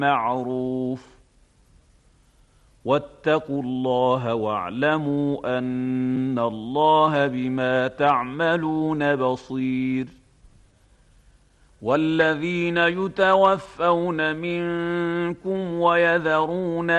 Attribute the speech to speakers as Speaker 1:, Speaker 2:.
Speaker 1: بالمعروف واتقوا الله واعلموا أن الله بما تعملون بصير. والذين يتوفون منكم ويذرون